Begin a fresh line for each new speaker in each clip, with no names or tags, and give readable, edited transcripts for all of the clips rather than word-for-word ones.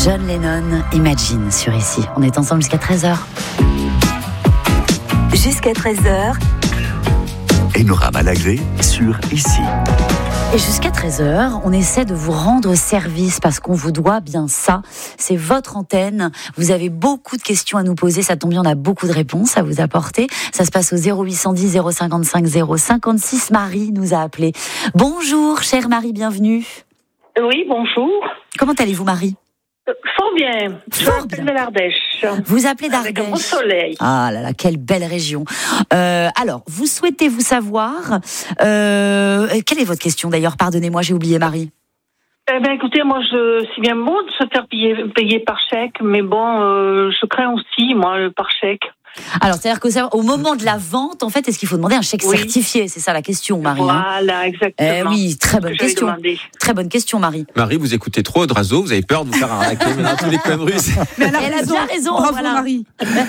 John Lennon, Imagine sur Ici. On est ensemble jusqu'à 13h.
Jusqu'à 13h.
Enora Malagré sur Ici.
Et jusqu'à 13h, on essaie de vous rendre service parce qu'on vous doit bien ça. C'est votre antenne. Vous avez beaucoup de questions à nous poser. Ça tombe bien, on a beaucoup de réponses à vous apporter. Ça se passe au 0810 055 056. Marie nous a appelé. Bonjour, chère Marie, bienvenue.
Oui, bonjour.
Comment allez-vous, Marie ?
Fort bien. Je m'appelle de l'Ardèche.
Vous appelez d'Ardèche.
Avec un beau soleil.
Ah là là, quelle belle région. Alors, vous souhaitez vous savoir... quelle est votre question d'ailleurs ? Pardonnez-moi, j'ai oublié, Marie.
Écoutez, moi, c'est bien beau de se faire payer par chèque, mais bon, je crains aussi, moi, par chèque.
Alors, c'est-à-dire qu'au moment de la vente, en fait, est-ce qu'il faut demander un chèque certifié ? C'est ça la question, Marie.
Voilà, exactement.
Oui, très bonne question. Très bonne question, Marie.
Marie, vous écoutez trop Odrazo, vous avez peur de vous faire arnaquer dans tous les coins de rue.
Mais elle a bien raison.
Bravo,
voilà.
Marie.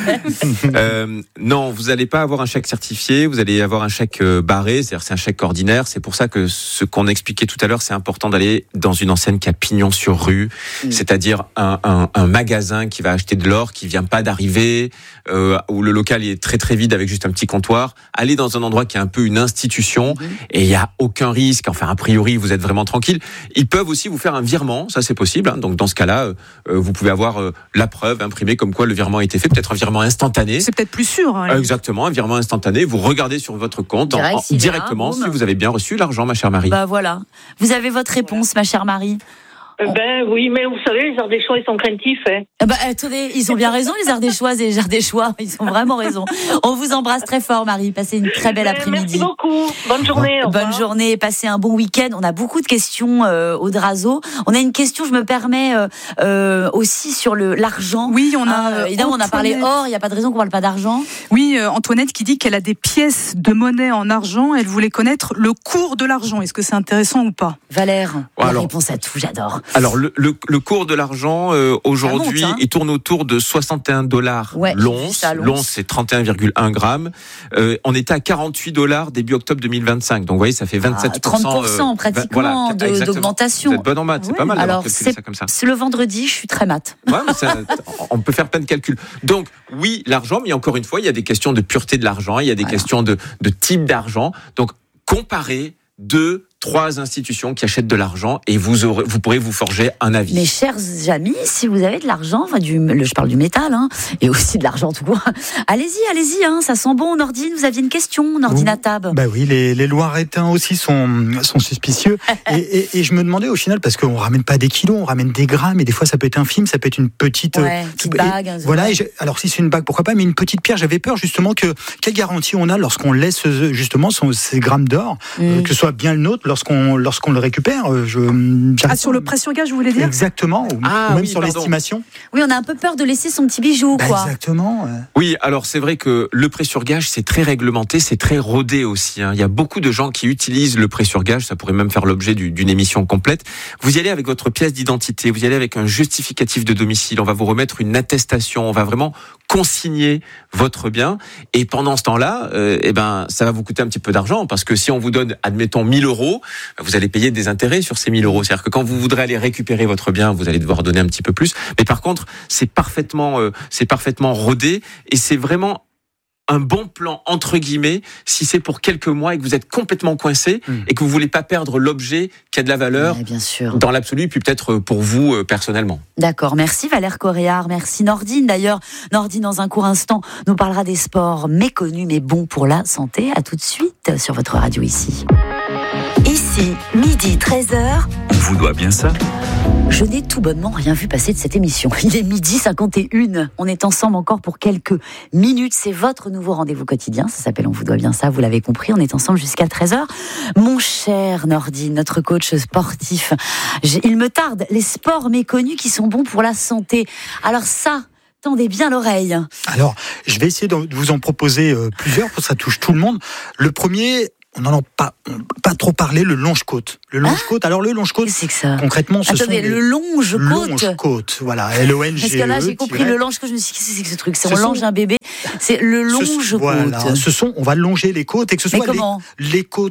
Non, vous n'allez pas avoir un chèque certifié, vous allez avoir un chèque barré, c'est-à-dire c'est un chèque ordinaire. C'est pour ça que ce qu'on expliquait tout à l'heure, c'est important d'aller dans une enseigne qui a pignon sur rue, c'est-à-dire un magasin qui va acheter de l'or, qui vient pas d'arriver, où le local est très très vide avec juste un petit comptoir. Allez dans un endroit qui est un peu une institution et il y a aucun risque. Enfin, a priori, vous êtes vraiment tranquille. Ils peuvent aussi vous faire un virement, ça c'est possible. Donc dans ce cas-là, vous pouvez avoir la preuve imprimée comme quoi le virement a été fait, peut-être un virement instantané.
C'est peut-être plus sûr. Hein.
Exactement, un virement instantané. Vous regardez sur votre compte directement si vous avez bien reçu l'argent, ma chère Marie.
Bah voilà. Vous avez votre réponse, ma chère Marie.
Oui, mais vous savez, les Ardéchois, ils sont craintifs. Hein.
Attendez, ils ont bien raison, les Ardéchoises et les Ardéchois. Ils ont vraiment raison. On vous embrasse très fort, Marie. Passez une très belle après-midi.
Merci beaucoup. Bonne journée.
Bonne journée. Passez un bon week-end. On a beaucoup de questions au Drazo. On a une question, je me permets, aussi sur l'argent.
Oui, on a.
Évidemment, on a parlé or. Il n'y a pas de raison qu'on ne parle pas d'argent.
Oui, Antoinette qui dit qu'elle a des pièces de monnaie en argent. Elle voulait connaître le cours de l'argent. Est-ce que c'est intéressant ou pas ?
Valère, la réponse à tout, j'adore.
Alors, le cours de l'argent, aujourd'hui, il tourne autour de $61 l'once. L'once, c'est 31,1 grammes. On était à $48 début octobre 2025. Donc, vous voyez, ça fait 27%.
30% pratiquement d'augmentation.
Vous êtes bonne en maths, c'est pas mal.
Alors,
c'est ça comme ça.
C'est le vendredi, je suis très maths.
Ouais, mais on peut faire plein de calculs. Donc, oui, l'argent, mais encore une fois, il y a des questions de pureté de l'argent, il y a des questions de type d'argent. Donc, comparez 2-3 institutions qui achètent de l'argent et vous pourrez vous forger un avis.
Mes chers amis, si vous avez de l'argent, je parle du métal, et aussi de l'argent tout court, allez-y, ça sent bon. Nordine, vous aviez une question, Nordine Atab.
Bah oui, les Loiretains aussi sont suspicieux. et je me demandais au final, parce qu'on ramène pas des kilos, on ramène des grammes, et des fois ça peut être infime, ça peut être une petite
bague.
Voilà. Alors si c'est une bague, pourquoi pas, mais une petite pierre, j'avais peur justement quelle garantie on a lorsqu'on laisse justement ces grammes d'or, que ce soit bien le nôtre lorsqu'on le récupère.
Sur le prêt sur gage, vous voulez dire ?
Exactement, ou même sur l'estimation.
Oui, on a un peu peur de laisser son petit bijou, quoi.
Exactement.
Oui, alors c'est vrai que le prêt sur gage, c'est très réglementé, c'est très rodé aussi. Il y a beaucoup de gens qui utilisent le prêt sur gage, ça pourrait même faire l'objet d'une émission complète. Vous y allez avec votre pièce d'identité, vous y allez avec un justificatif de domicile, on va vous remettre une attestation, on va vraiment consigner votre bien. Et pendant ce temps-là, ça va vous coûter un petit peu d'argent, parce que si on vous donne, admettons, 1 000 €, vous allez payer des intérêts sur ces 1 000 €. C'est-à-dire que quand vous voudrez aller récupérer votre bien, vous allez devoir donner un petit peu plus. Mais par contre, c'est parfaitement rodé et c'est vraiment un bon plan, entre guillemets, si c'est pour quelques mois et que vous êtes complètement coincé et que vous voulez pas perdre l'objet qui a de la valeur
bien sûr.
Dans l'absolu, puis peut-être pour vous personnellement.
D'accord, merci Valère Coréard, merci Nordine. D'ailleurs, Nordine, dans un court instant, nous parlera des sports méconnus mais bons pour la santé. À tout de suite sur votre radio Ici.
Ici, midi 13h.
On vous doit bien ça.
Je n'ai tout bonnement rien vu passer de cette émission. Il est 12h51. On est ensemble encore pour quelques minutes. C'est votre nouveau rendez-vous quotidien. Ça s'appelle On vous doit bien ça, vous l'avez compris. On est ensemble jusqu'à 13h. Mon cher Nordine, notre coach sportif, il me tarde les sports méconnus qui sont bons pour la santé. Alors ça, tendez bien l'oreille.
Alors, je vais essayer de vous en proposer plusieurs, pour que ça touche tout le monde. Le premier... On n'en a pas trop parlé, le longe-côte. Le longe-côte, alors le longe-côte,
qu'est-ce que c'est que ça ?
Concrètement, ce sont
le longe-côte.
Longe-côte, voilà, L-O-N-G-E.
Parce que là, j'ai compris le longe-côte, je me suis dit, qu'est-ce que c'est que ce truc ? C'est on longe un bébé, c'est le longe-côte.
Voilà, on va longer les côtes, et que ce soit les côtes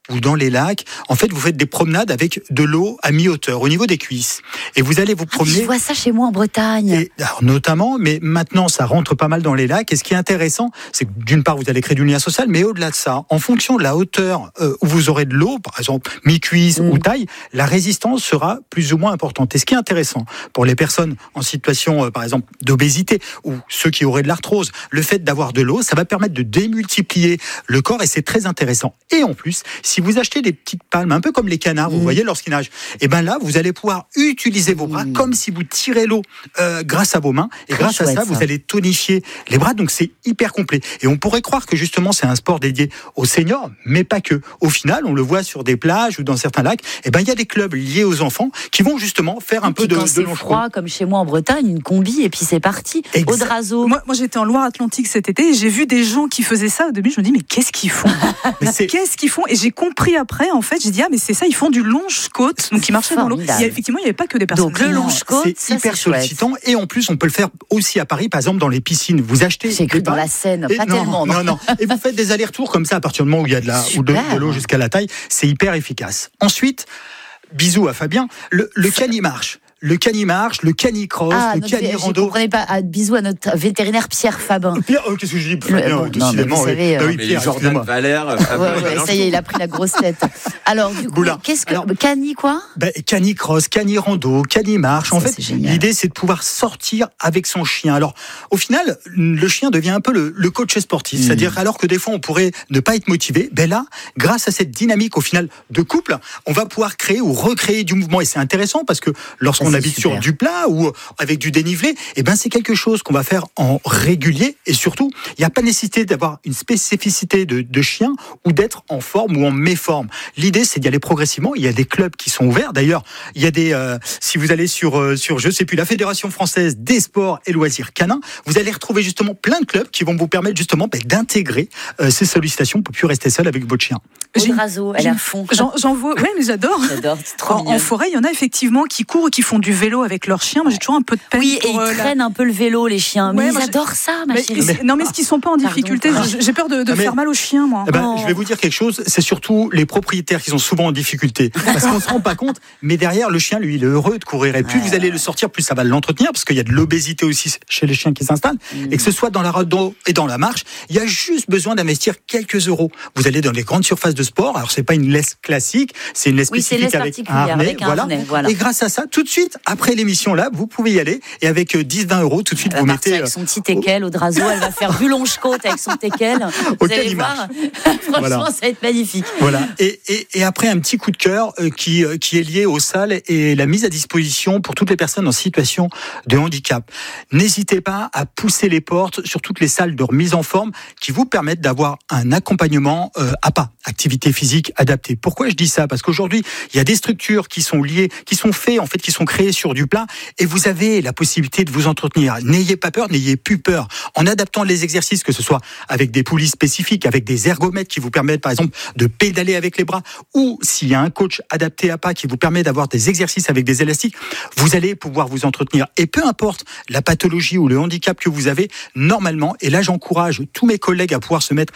ou dans les lacs, en fait, vous faites des promenades avec de l'eau à mi-hauteur, au niveau des cuisses. Et vous allez vous promener.
Je vois ça chez moi en Bretagne.
Et, alors, notamment, mais maintenant, ça rentre pas mal dans les lacs. Et ce qui est intéressant, c'est que d'une part, vous allez créer du lien social, mais au-delà de ça, en fonction de la hauteur où vous aurez de l'eau, par exemple, mi-cuisse ou taille, la résistance sera plus ou moins importante. Et ce qui est intéressant pour les personnes en situation, par exemple, d'obésité ou ceux qui auraient de l'arthrose, le fait d'avoir de l'eau, ça va permettre de démultiplier le corps et c'est très intéressant. Et en plus, si vous achetez des petites palmes, un peu comme les canards, vous voyez, lorsqu'ils nagent, et ben là, vous allez pouvoir utiliser vos bras comme si vous tirez l'eau grâce à vos mains. Et
très
grâce à ça, vous allez tonifier les bras. Donc c'est hyper complet. Et on pourrait croire que justement, c'est un sport dédié aux seniors, mais pas que. Au final, on le voit sur des plages ou dans certains lacs, et ben il y a des clubs liés aux enfants qui vont justement faire un peu de
quand c'est froid, comme chez moi en Bretagne, une combi et puis c'est parti. Audrazo.
Moi j'étais en Loire-Atlantique cet été et j'ai vu des gens qui faisaient ça. Au début, je me dis mais qu'est-ce qu'ils font Qu'est-ce qu'ils font Et j'ai compris après, en fait, j'ai dit mais c'est ça, ils font du longe-côte, donc ils marchaient dans l'eau. Effectivement, il n'y avait pas que des personnes.
Donc le longe-côte,
c'est hyper sollicitant et en plus, on peut le faire aussi à Paris, par exemple dans les piscines. Vous achetez.
J'ai cru dans la Seine, pas tellement.
Non. Et vous faites des allers-retours comme ça à partir du moment où il y a de l'eau jusqu'à la taille. C'est hyper efficace. Ensuite, bisous à Fabien, le canimarche. Le canimarche, le canicross, le canirando.
Je ne comprenais pas. Bisous à notre vétérinaire Pierre Fabin.
Pierre, qu'est-ce que je dis décidément,
Pierre, Jordan Valère.
Ça y est, il a pris la grosse tête. Alors, du coup, qu'est-ce que. Cani quoi
Canicross, canirando, canimarche. En fait, l'idée, c'est de pouvoir sortir avec son chien. Alors, au final, le chien devient un peu le coach sportif. C'est-à-dire, alors que des fois, on pourrait ne pas être motivé, là, grâce à cette dynamique, au final, de couple, on va pouvoir créer ou recréer du mouvement. Et c'est intéressant parce que lorsqu'on habite sur du plat ou avec du dénivelé, c'est quelque chose qu'on va faire en régulier et surtout, il n'y a pas nécessité d'avoir une spécificité de chien ou d'être en forme ou en méforme. L'idée, c'est d'y aller progressivement. Il y a des clubs qui sont ouverts. D'ailleurs, il y a des, si vous allez sur je sais plus, la Fédération Française des Sports et Loisirs Canins, vous allez retrouver justement plein de clubs qui vont vous permettre justement d'intégrer ces sollicitations pour ne plus rester seul avec votre chien.
Audrazo, elle est à fond.
J'en vois, ouais, mais j'adore.
C'est trop
en forêt, il y en a effectivement qui courent, qui font du vélo avec leurs chiens. Moi, j'ai toujours un peu de peine.
Oui, et ils traînent un peu le vélo, les chiens. Mais ils adorent ça, ma chérie.
Non, mais est-ce qu'ils sont pas en difficulté? J'ai peur de faire mal aux chiens, moi.
Je vais vous dire quelque chose. C'est surtout les propriétaires qui sont souvent en difficulté. Parce qu'on se rend pas compte. Mais derrière, le chien, lui, il est heureux de courir. Et plus vous allez le sortir, plus ça va l'entretenir. Parce qu'il y a de l'obésité aussi chez les chiens qui s'installent. Et que ce soit dans la rando et dans la marche, il y a juste besoin d'investir quelques euros. Vous allez dans les grandes surfaces de sport. Alors, c'est pas une laisse classique. C'est une laisse spécifique avec un harnais. Voilà. Et grâce à ça, tout de suite, après l'émission là, vous pouvez y aller et avec 10-20 euros, tout de suite, vous mettez.
Avec son petit teckel, Audrazo, elle va faire du longe-côte avec son teckel. Vous allez voir. Franchement, ça va être magnifique.
Voilà. Et après, un petit coup de cœur qui est lié aux salles et la mise à disposition pour toutes les personnes en situation de handicap. N'hésitez pas à pousser les portes sur toutes les salles de remise en forme qui vous permettent d'avoir un accompagnement à pas, activité physique adaptée. Pourquoi je dis ça? Parce qu'aujourd'hui, il y a des structures qui sont liées, qui sont faites, en fait, qui sont créées sur du plat et vous avez la possibilité de vous entretenir. N'ayez pas peur, n'ayez plus peur. En adaptant les exercices, que ce soit avec des poulies spécifiques, avec des ergomètres qui vous permettent, par exemple, de pédaler avec les bras ou s'il y a un coach adapté à pas qui vous permet d'avoir des exercices avec des élastiques, vous allez pouvoir vous entretenir. Et peu importe la pathologie ou le handicap que vous avez, normalement, et là j'encourage tous mes collègues à pouvoir se mettre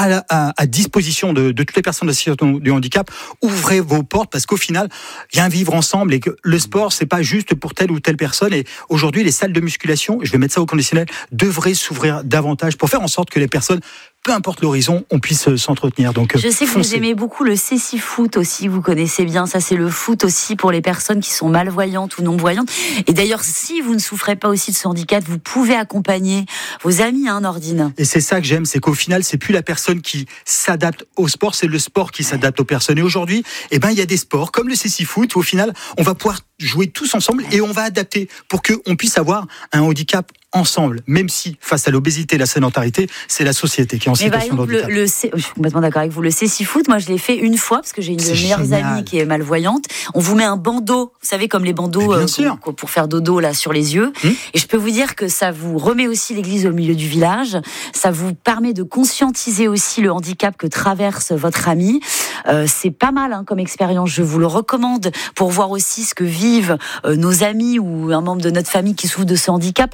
à disposition de toutes les personnes en situation de handicap, ouvrez vos portes parce qu'au final, il y a un vivre ensemble et que le sport, c'est pas juste pour telle ou telle personne. Et aujourd'hui, les salles de musculation, je vais mettre ça au conditionnel, devraient s'ouvrir davantage pour faire en sorte que les personnes, peu importe l'horizon, on puisse s'entretenir. Donc,
je sais que vous aimez beaucoup le cécifoot aussi, vous connaissez bien. Ça, c'est le foot aussi pour les personnes qui sont malvoyantes ou non-voyantes. Et d'ailleurs, si vous ne souffrez pas aussi de ce handicap, vous pouvez accompagner vos amis, Nordine.
Et c'est ça que j'aime, c'est qu'au final, c'est plus la personne qui s'adapte au sport, c'est le sport qui s'adapte aux personnes. Et aujourd'hui, il y a des sports comme le cécifoot où au final, on va pouvoir jouer tous ensemble et on va adapter pour qu'on puisse avoir un handicap ensemble, même si face à l'obésité et la sédentarité, c'est la société qui est en situation de handicap.
Je suis complètement d'accord avec vous. Le cécifoot, moi je l'ai fait une fois parce que j'ai une de mes meilleures amies qui est malvoyante. On vous met un bandeau, vous savez, comme les bandeaux pour faire dodo là sur les yeux. Et je peux vous dire que ça vous remet aussi l'église au milieu du village. Ça vous permet de conscientiser aussi le handicap que traverse votre ami. C'est pas mal comme expérience. Je vous le recommande pour voir aussi ce que vivent nos amis ou un membre de notre famille qui souffre de ce handicap parce qu'on est dans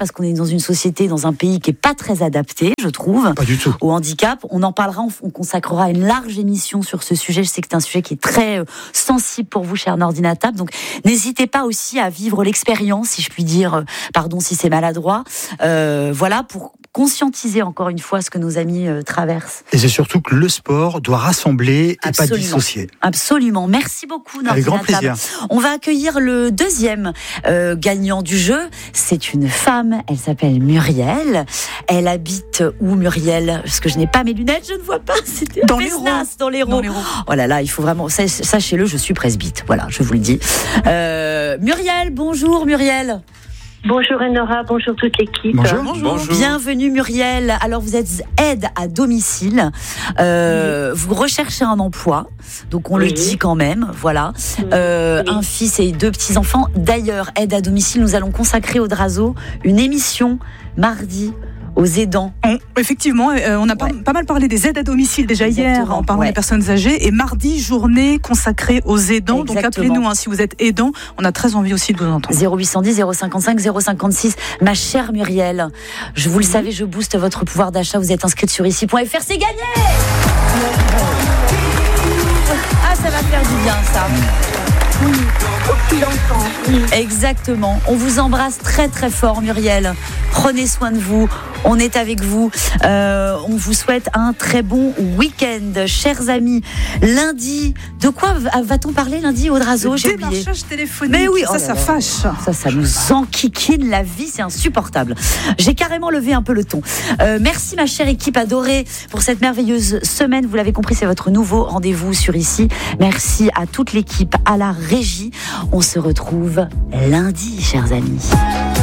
dans une société, dans un pays qui est pas très adapté, je trouve,
pas du tout,
au handicap. On en parlera, on consacrera une large émission sur ce sujet. Je sais que c'est un sujet qui est très sensible pour vous, cher Nordinatable. Donc, n'hésitez pas aussi à vivre l'expérience, si je puis dire, pardon si c'est maladroit, voilà, pour conscientiser encore une fois ce que nos amis traversent.
Et c'est surtout que le sport doit rassembler et pas dissocier.
Absolument. Merci beaucoup, Nordinatable.
Avec grand plaisir.
On va accueillir le deuxième gagnant du jeu. C'est une femme, elle s'appelle Muriel. Elle habite où, Muriel? Parce que je n'ai pas mes lunettes, je ne vois pas. C'était
dans l'Hérault.
Dans l'Hérault. Oh là là, il faut vraiment, sachez-le, je suis presbyte. Voilà, je vous le dis. Muriel, bonjour Muriel.
Bonjour Enora, bonjour toute l'équipe.
Bonjour.
Bienvenue Muriel. Alors vous êtes aide à domicile. Vous recherchez un emploi, donc on le dit quand même. Voilà. Un fils et 2 petits-enfants. D'ailleurs, aide à domicile, nous allons consacrer au Drazo une émission mardi aux aidants.
Effectivement, on a pas mal parlé des aides à domicile déjà hier en parlant des personnes âgées, et mardi, journée consacrée aux aidants. Donc appelez-nous si vous êtes aidant, on a très envie aussi de vous entendre.
0810 055 056. Ma chère Muriel, vous le savez, je booste votre pouvoir d'achat, vous êtes inscrite sur ici.fr, c'est gagné. Ah, ça va faire du bien ça. Exactement. On vous embrasse très très fort, Muriel. Prenez soin de vous. On est avec vous. On vous souhaite un très bon week-end, chers amis. Lundi, de quoi va-t-on parler lundi au Drazo? J'ai oublié.
Démarchage téléphonique.
Mais oui,
ça fâche.
Ça nous enquiquine la vie, c'est insupportable. J'ai carrément levé un peu le ton. Merci ma chère équipe adorée pour cette merveilleuse semaine. Vous l'avez compris, c'est votre nouveau rendez-vous sur ici. Merci à toute l'équipe, à la régie. On se retrouve lundi, chers amis.